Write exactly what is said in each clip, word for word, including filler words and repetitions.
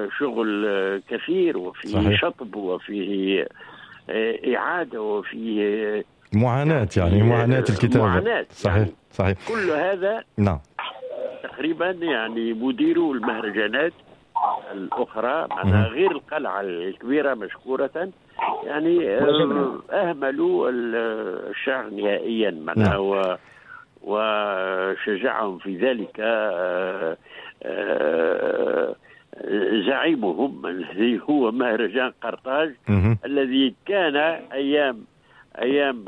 شغل كثير، وفيه صحيح. شطب، وفيه إعادة، وفيه معاناة، يعني, يعني معاناة الكتابة. معاناة صحيح يعني صحيح. كل هذا نعم تقريبا يعني مديرو المهرجانات الأخرى معناها غير القلعة الكبيرة مشكورة يعني أهملوا الشعر نهائيا معناها و وشجعهم في ذلك زعيمهم الذي هو مهرجان قرطاج الذي كان أيام أيام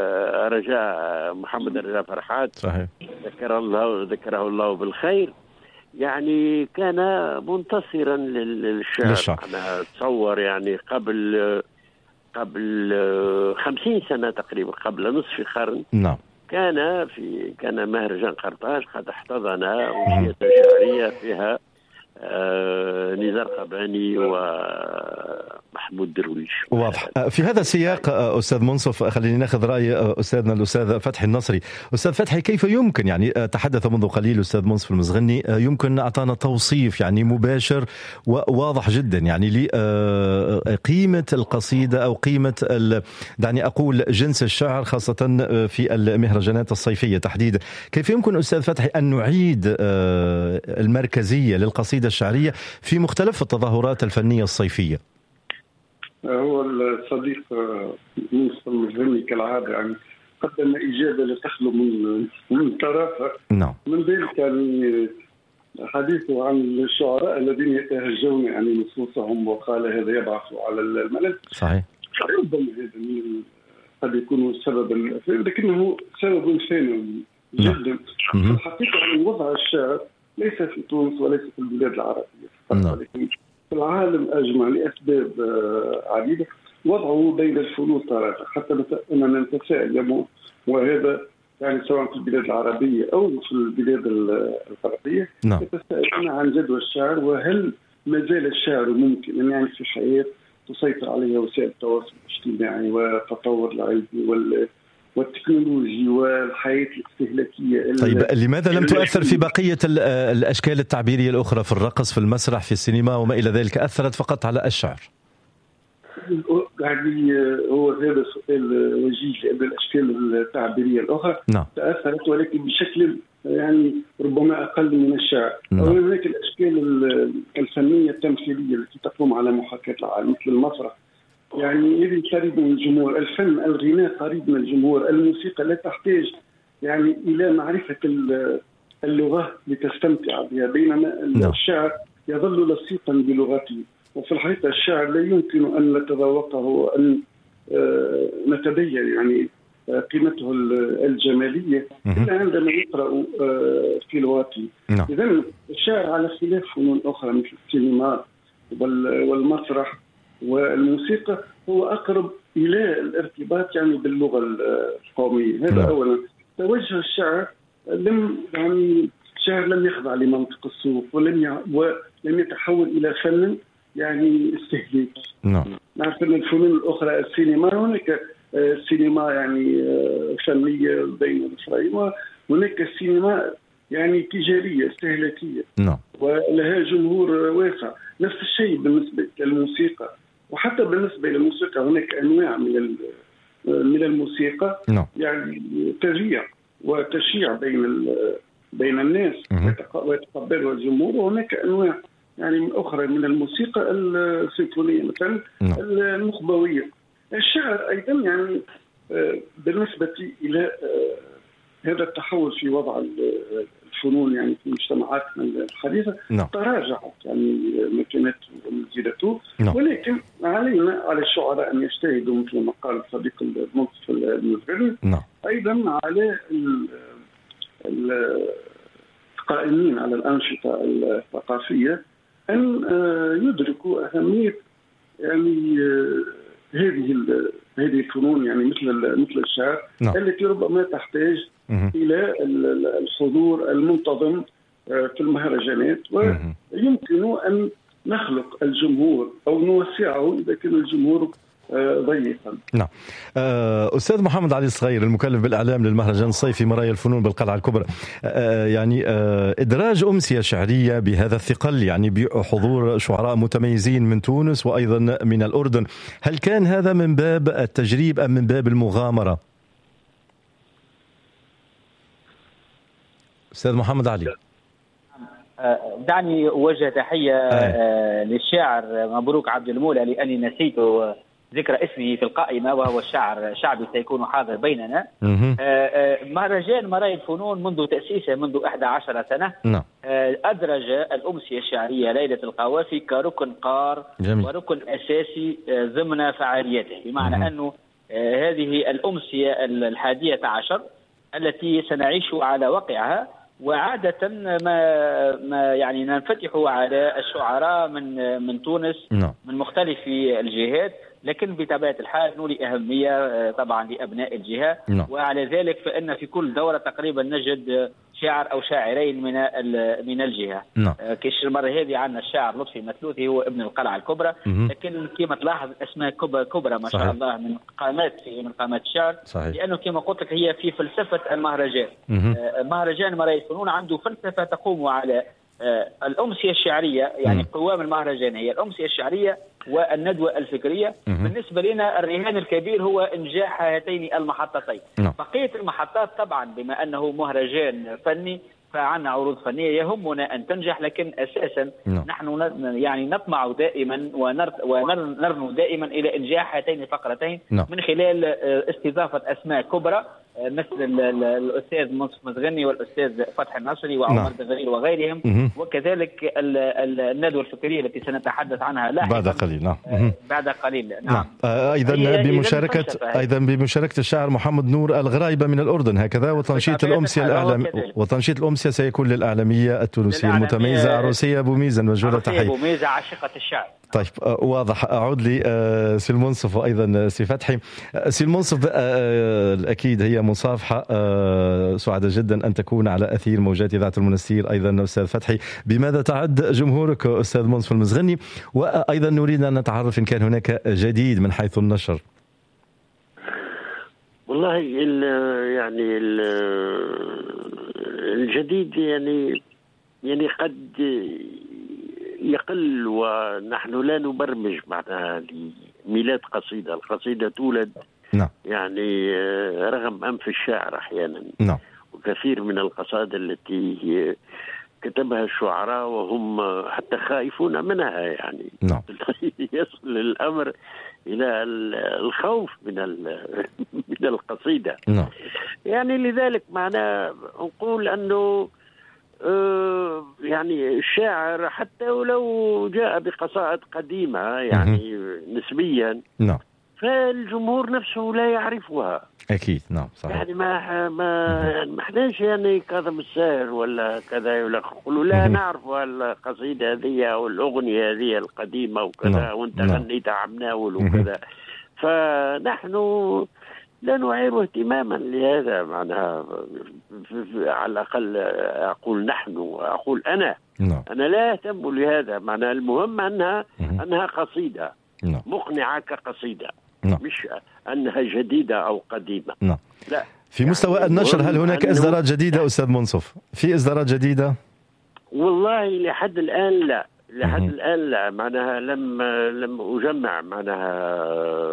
رجاء محمد رجاء فرحات صحيح ذكر الله ذكره الله بالخير، يعني كان منتصرا للشعر. أنا أتصور يعني قبل قبل خمسين سنة تقريبا، قبل نصف قرن، نعم كان في كان مهرجان قرطاج قد احتضن أمسية شعرية فيها آه نزار قباني ومحمود درويش. واضح. في هذا السياق أستاذ منصف خليني ناخذ رأي أستاذنا الأستاذ فتحي النصري. أستاذ فتحي، كيف يمكن يعني تحدث منذ قليل أستاذ منصف المزغني، يمكن أعطانا توصيف يعني مباشر وواضح جدا يعني لقيمة القصيدة أو قيمة دعني أقول جنس الشعر خاصة في المهرجانات الصيفية تحديدا. كيف يمكن أستاذ فتحي أن نعيد المركزية للقصيدة الشعرية في مختلف التظاهرات الفنية الصيفية؟ هو الصديق منصف المزغني كالعادة يعني قدم إجابة لا تخلو من من طرفه. نعم. من ذلك يعني حديثه عن الشعراء الذين يتهجون يعني نصوصهم وقال هذا يبعث على الملل. صحيح. ربما هذا من قد يكون سببا، لكنه سبب ثانوي جدا. نعم. الحقيقة أن وضع الشعر ليس في تونس وليس في البلاد العربية فقط، ولكن في العالم أجمع لأسباب عديدة وضعه بين الفنون تراجع، حتى أننا نتساءل اليوم، وهذا يعني سواء في البلاد العربية أو في البلاد الغربية، نتساءل عن جدوى الشعر، وهل ما زال الشعر ممكن أن يعني في حياة تسيطر عليها وسائل التواصل الاجتماعي والتطور العلمي وال والتكنولوجي والحياة الاستهلاكية. طيب لماذا لم تؤثر في بقية الأشكال التعبيرية الأخرى، في الرقص، في المسرح، في السينما وما إلى ذلك، أثرت فقط على الشعر؟ يعني هو هذا سؤال وجيه، لأن الأشكال التعبيرية الأخرى نعم. تأثرت ولكن بشكل يعني ربما أقل من الشعر. نعم. وهناك الأشكال الفنية التمثيلية التي تقوم على محاكاة العالم مثل المسرح، يعني هذه قريب من الجمهور، الفن الغناء قريب من الجمهور، الموسيقى لا تحتاج يعني إلى معرفة اللغة لتستمتع بها، بينما نعم. الشعر يظل لصيقا بلغته، وفي الحقيقة الشعر لا يمكن أن نتذوقه وأن نتبين يعني قيمته الجمالية إلا عندما يقرأ في لغته. نعم. إذن الشعر على خلاف فنون أخرى مثل السينما والمسرح والموسيقى هو أقرب إلى الارتباط يعني باللغة القومية. هذا نعم. أولا. توجه الشعر لم يعني الشعر لم يخضع لمنطق السوق، ولم ي... ولم يتحول إلى فن يعني استهلاكي. نعم. نعرف أن الفنون الأخرى السينما، هناك سينما يعني فنية بين الفريم، وهناك السينما يعني تجارية استهلاكية. نعم. ولها جمهور واسع. نفس الشيء بالنسبة للموسيقى، وحتى بالنسبة للموسيقى هناك أنواع من من الموسيقى نعم. يعني تذيع وتشيع بين بين الناس ويتقبلها الجمهور، وهناك أنواع يعني أخرى من الموسيقى السيمفونية مثلا نعم. النخبوية. الشعر أيضا يعني بالنسبة إلى هذا التحول في وضع الفنون يعني في مجتمعاتنا الحديثة نعم. تراجعت يعني مكانته ومنزلته نعم. ولكن علينا على الشعراء أن يجتهدوا مثل ما قال الصديق المنصف المزغني نعم. أيضا على القائمين على الأنشطة الثقافية أن يدركوا أهمية يعني هذه هذه الفنون يعني مثل مثل الشعر نعم. التي ربما تحتاج مه. إلى الحضور المنتظم في المهرجانات، ويمكن أن نخلق الجمهور أو نوسعه إذا كان الجمهور ضيقا. نعم. أستاذ محمد علي الصغير المكلف بالإعلام للمهرجان الصيفي مرايا الفنون بالقلعة الكبرى، يعني إدراج أمسية شعرية بهذا الثقل، يعني بحضور شعراء متميزين من تونس وأيضا من الأردن، هل كان هذا من باب التجريب أم من باب المغامرة؟ أستاذ محمد علي. دعني أوجه تحية آه. للشاعر مبروك عبد المولى لأني نسيت ذكر اسمه في القائمة، وهو الشاعر شعبي سيكون حاضر بيننا. مهرجان مرايا الفنون منذ تأسيسه منذ إحدى عشرة سنة نعم. أدرج الأمسية الشعرية ليلة القوافي كركن قار جميل. وركن أساسي ضمن فعالياته، بمعنى مه. أنه هذه الأمسية الحادية عشر التي سنعيش على وقعها، وعادة ما ما يعني ننفتح على الشعراء من من تونس no. من مختلف الجهات، لكن بطبيعة الحال نولي أهمية طبعا لأبناء الجهة no. وعلى ذلك فإن في كل دورة تقريبا نجد شاعر أو شاعرين من من الجهة no. كيش المرة هذه عندنا الشاعر لطفي مثلوثي هو ابن القلعة الكبرى mm-hmm. لكن كما تلاحظ أسماء كبرى ما شاء الله من قامات في من قامات الشعر صحيح. لأنه كما قلت لك هي في فلسفة المهرجان mm-hmm. مهرجان مرايا الفنون عنده فلسفة تقوم على الأمسية الشعرية، يعني mm-hmm. قوام المهرجان هي الأمسية الشعرية والندوة الفكرية. mm-hmm. بالنسبة لنا الرهان الكبير هو إنجاح هاتين المحطتين. no. بقية المحطات طبعا بما أنه مهرجان فني فعنا عروض فنية يهمنا أن تنجح، لكن أساسا no. نحن يعني نطمع دائما ونرنو دائما إلى إنجاح هاتين الفقرتين no. من خلال استضافة أسماء كبرى مثل الأستاذ منصف مزغني والأستاذ فتحي النصري وعمر دغرير وغيرهم م- وكذلك الندوة الفكرية التي سنتحدث عنها لاحقا بعد قليل. نعم. بعد قليل. نعم. أيضا بمشاركة أيضا بمشاركة الشاعر محمد نور الغرايبة من الأردن هكذا، وتنشيط الأمسية الأعلام وتنشيط الأمسية سيكون للإعلامية التونسية المتميزة عروسية بوميزة، مجهولة تحية. بوميزة عاشقة الشعر. طيب واضح. أعود لي سي المنصف وأيضا سي فتحي. سي المنصف أكيد هي مصافحة، سعداء جدا أن تكون على أثير موجات إذاعة المنستير. أيضا أستاذ فتحي، بماذا تعد جمهورك أستاذ منصف المزغني؟ وأيضا نريد أن نتعرف إن كان هناك جديد من حيث النشر. والله ال يعني ال الجديد يعني يعني قد يقل، ونحن لا نبرمج معناها لميلاد قصيدة. القصيدة تولد نعم. يعني رغم أنف الشاعر أحيانا نعم. وكثير من القصائد التي كتبها الشعراء وهم حتى خائفون منها، يعني نعم. يصل الأمر إلى الخوف من من القصيدة نعم. يعني لذلك معنا نقول أنه آه يعني الشاعر حتى ولو جاء بقصائد قديمة يعني م- نسبيا نعم. فالجمهور نفسه لا يعرفها أكيد. نعم صحيح. يعني ما ما ما احناش يعني كاظم الساهر ولا كذا يقولوا لا نعرف القصيدة هذه أو الأغنية هذه القديمة وكذا نعم. وانت نعم. غنيت عم ناول وكذا. فنحن لا نعير اهتماما لهذا، معناها على الأقل أقول نحن أقول أنا no. أنا لا أهتم لهذا، معناها المهم أنها mm-hmm. أنها قصيدة no. مقنعة كقصيدة no. مش أنها جديدة أو قديمة no. لا. في مستوى يعني النشر هل هناك إصدارات جديدة أستاذ منصف؟ في إصدارات جديدة؟ والله لحد الآن لا لحد mm-hmm. الآن لا، معناها لم لم أجمع معناها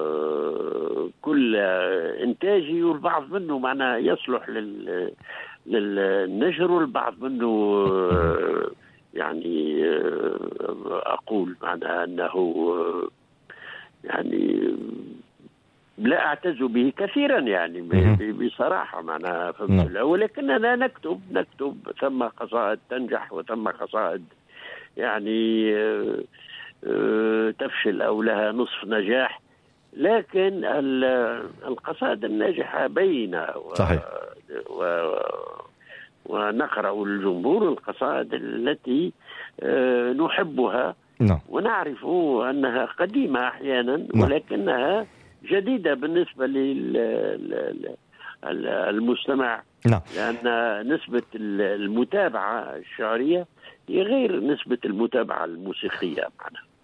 كل إنتاجي، والبعض منه معناها يصلح لل للنشر والبعض منه يعني أقول معناها أنه يعني لا أعتز به كثيرا يعني بصراحة معناها، ولكننا نكتب نكتب ثم قصائد تنجح وثم قصائد يعني تفشل أو لها نصف نجاح، لكن القصائد الناجحة بينة صحيح. و... ونقرأ الجمهور القصائد التي نحبها no. ونعرف أنها قديمة أحيانا no. ولكنها جديدة بالنسبة للمستمع no. لأن نسبة المتابعة الشعرية هي غير نسبة المتابعة الموسيقية معنا.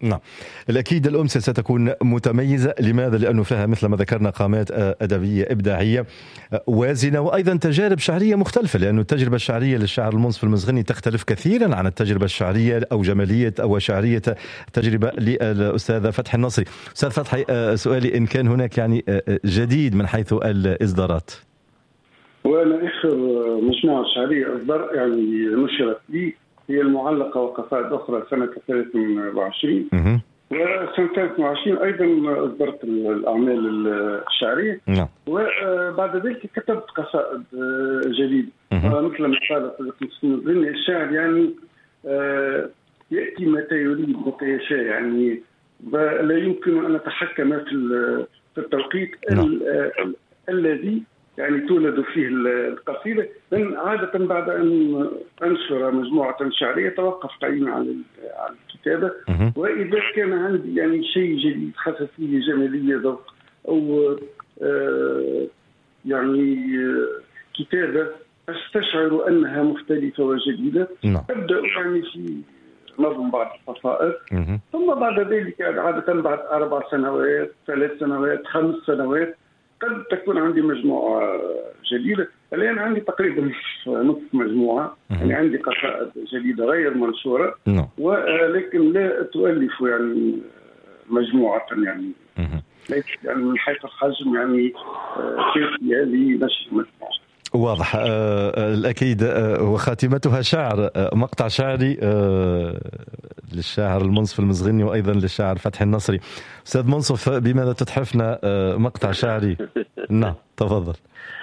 نعم، الأكيد الأمسية ستكون متميزة. لماذا؟ لأنه فيها مثل ما ذكرنا قامات أدبية إبداعية وازنة، وأيضا تجارب شعرية مختلفة، لأن التجربة الشعرية للشاعر المنصف المزغني تختلف كثيرا عن التجربة الشعرية أو جمالية أو شعرية تجربة للأستاذ فتحي النصري. أستاذ فتحي، سؤالي إن كان هناك يعني جديد من حيث الإصدارات. وأنا آخر مجموعة شعرية أصدر يعني نشرت لي هي المعلقة وقصائد أخرى سنة ثلاثة وعشرين، وسنة ثلاثة وعشرين أيضا أصدرت الأعمال الشعرية. نعم. وبعد ذلك كتبت قصائد جديدة مثل ما قال المزغني، الشاعر يعني يأتي متى يريد متى يشاء، يعني لا يمكن أن نتحكم في التوقيت الذي يعني تولد فيه القصيدة. لأن عادة بعد أن أنشر مجموعة شعرية توقف قليلا عن الكتابة، وإذا كان عندي يعني شيء جديد، حساسية، جمالية، ذوق، أو آه يعني كتابة أستشعر أنها مختلفة وجديدة، أبدأ يعني في نظم بعض القصائد، ثم بعد ذلك عادة بعد أربع سنوات، ثلاث سنوات، خمس سنوات قد تكون عندي مجموعة جديدة. الآن عندي تقريبا نصف مجموعة، يعني عندي قصائد جديدة غير منشورة، ولكن لا تؤلف يعني مجموعة يعني ليس يعني من حيث الحجم يعني كافية لنشر مجموعة. واضح. الأكيد وخاتمتها شعر، مقطع شعري للشاعر المنصف المزغني وأيضا للشاعر فتحي النصري. أستاذ منصف، بماذا تتحفنا مقطع شعري؟ نعم تفضل.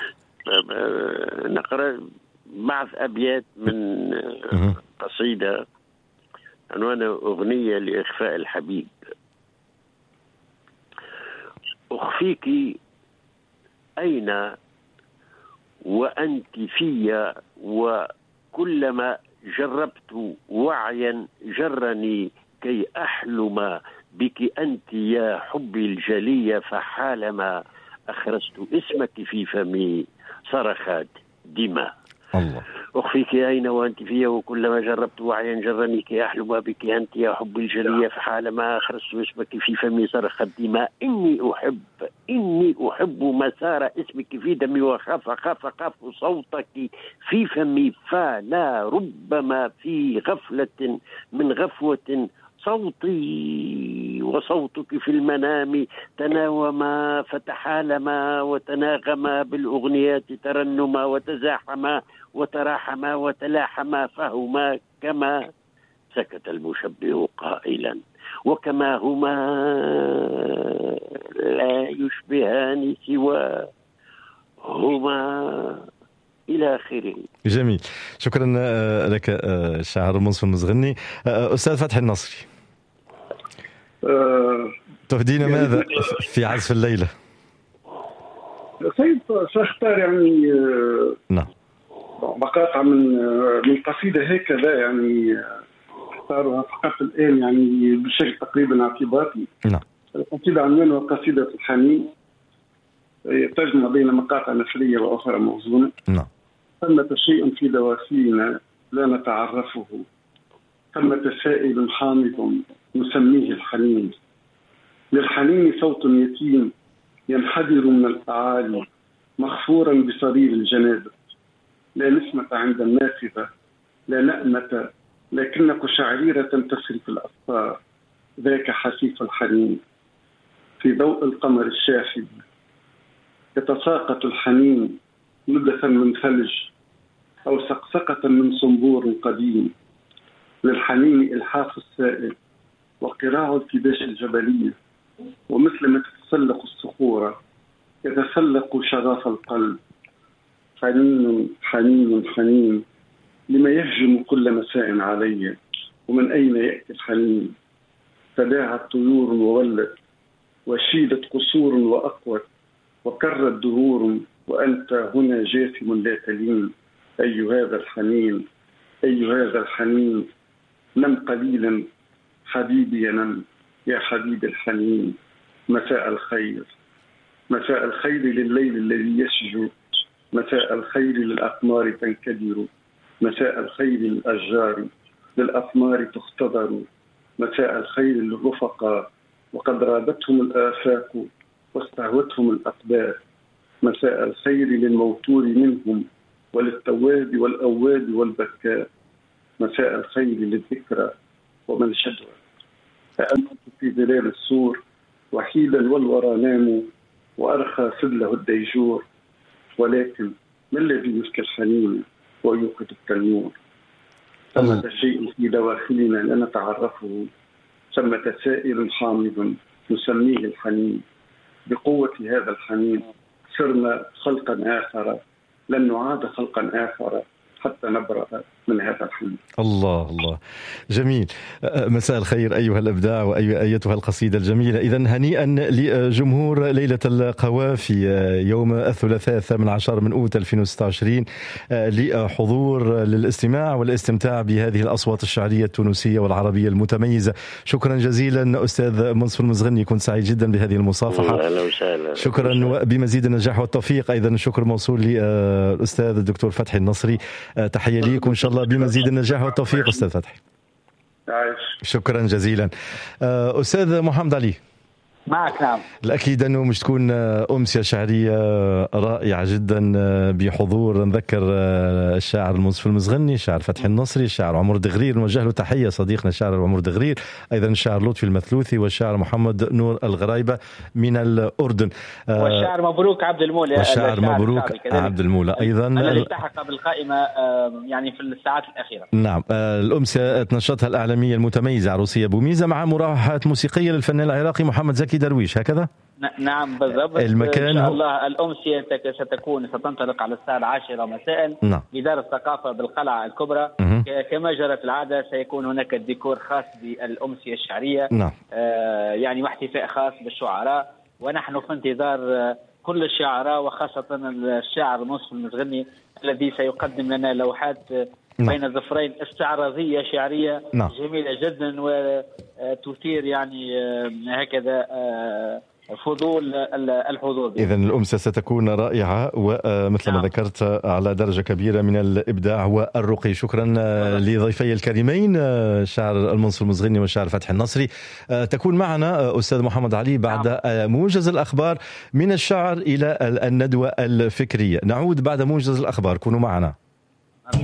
نقرأ بعض أبيات من قصيدة عنوانها أغنية لإخفاء الحبيب. أخفيك أين وأنت في، وكلما جربت وعيا جرني كي أحلم بك أنت يا حبي الجلية، فحالما أخرجت اسمك في فمي صرخت دماء. الله. أخفيك أين وأنت في، وكلما جربت وعيا جرني كي أحلم بك أنت يا حبي الجلية، فحالما أخرجت اسمك في فمي صرخت دماء. إني أحب إني أحب مسار اسمك في دمي، وخاف خاف خاف صوتك في فمي، فلا ربما في غفلة من غفوة صوتي وصوتك في المنام تناوما، فتحالما وتناغما بالأغنيات ترنما، وتزاحما وتراحما وتلاحما، فهما كما سكت المشبه قائلا وكما هما لا يشبهان سوى هما إلى آخره. جميل، شكرا لك الشاعر المنصف المزغني. أستاذ فتحي النصري، أه تهدينا يعني ماذا في عزف الليلة؟ سيد سأختار يعني نعم مقاطع من من قصيدة هكذا، يعني اختارها فقط الآن يعني بشكل تقريبا اعتباطي. نعم. القصيدة عنوانها قصيدة الحنين، تجمع بين مقاطع نثرية وأخرى موزونة. نعم. ثمة شيء في دواسينا لا نتعرفه، ثمة سائل حامض نسميه الحنين، للحنين صوت يتيم ينحدر من الأعالي مخفورا بصرير الجنازة، لا نسمة عند النافذة، لا نأمة، لكنك شعريرة تسري في الأسطار، ذاك حسيف الحنين. في ضوء القمر الشاحب يتساقط الحنين ندفا من ثلج أو سقسقة من صنبور قديم، للحنين إلحاف السائل وقراع الكباش الجبلية، ومثل ما تتسلق الصخورة يتسلق شغاف القلب. حنين حنين حنين لما يهجم كل مساء علي، ومن أين يأتي الحنين؟ تداعت طيور وولت، وشيدت قصور وأقوت، وكرت دهور، وأنت هنا جاثم لا تلين. أي هذا الحنين، أي هذا الحنين، نم قليلا حبيبي نم يا حبيب الحنين. مساء الخير، مساء الخير لليل الذي يشجو، مساء الخير للأقمار تنكدر، مساء الخير للأشجار للأثمار تختضر، مساء الخير للرفقاء وقد رادتهم الآفاق واستهوتهم الأقدار. مساء الخير للموتور منهم وللتواب والأواب والبكاء. مساء الخير للذكرى ومن شدوى. تأملت في ظلال السور وحيدا والورى ناموا وأرخى سدله الديجور، ولكن ما الذي يسكى الحنين ويوقد التنور؟ ثمة شيء في دواخلنا لا نتعرفه، ثمة سائل حامض نسميه الحنين. بقوة هذا الحنين صرنا خلقا آخر، لن نعاد خلقا آخر حتى نبرأ من هذا الحلم. الله الله جميل. مساء الخير أيها الأبداع وأيتها القصيدة الجميلة. إذن هنيئا لجمهور ليلة القوافي يوم الثلاثاء الثامن عشر من أوت ألفين وستة وعشرين لحضور للاستماع والاستمتاع بهذه الأصوات الشعرية التونسية والعربية المتميزة. شكرا جزيلا أستاذ منصف المزغني، كنت سعيد جدا بهذه المصافحة. شكرا وبمزيد النجاح والتوفيق. أيضا الشكر موصول للأستاذ الدكتور فتحي النصري. تحية ليك وإن شاء الله بمزيد النجاح والتوفيق أستاذ فتحي. شكرا جزيلا. أستاذ محمد علي معك. نعم، الأكيد أنه مش تكون أمسية شعرية رائعة جدا بحضور نذكر الشاعر المنصف المزغني، الشاعر فتحي النصري، الشاعر عمر دغرير، نوجه له تحية صديقنا الشاعر عمر دغرير، أيضا الشاعر لطفي المثلوثي والشاعر محمد نور الغرايبة من الأردن، والشاعر مبروك عبد المولى، والشاعر مبروك عبد المولى أيضا الذي التحق بالقائمة يعني في الساعات الأخيرة. نعم، الأمسية تنشطها الإعلامية المتميزة عروسية بوميزة مع مراوحات موسيقية للفنان العراقي محمد زكي درويش. هكذا؟ نعم بالضبط. المكان إن شاء الله الأمسية ستكون ستنطلق على الساعة العاشرة مساء. نعم. بدار الثقافة بالقلعة الكبرى. م- كما جرت العادة سيكون هناك ديكور خاص بالأمسية الشعرية. نعم. آه يعني واحتفاء خاص بالشعراء، ونحن في انتظار كل الشعراء وخاصة الشاعر منصف المزغني الذي سيقدم لنا لوحات بين ظفرين استعراضية شعرية. نعم. جميلة جدا وتثير يعني هكذا فضول الحضور. إذن الأمسية ستكون رائعة ومثل ما نعم. ذكرت على درجة كبيرة من الإبداع والرقي. شكرا لضيفي الكريمين الشاعر المنصف المزغني والشاعر فتحي النصري. تكون معنا أستاذ محمد علي بعد نعم. موجز الأخبار. من الشعر إلى الندوة الفكرية. نعود بعد موجز الأخبار، كونوا معنا.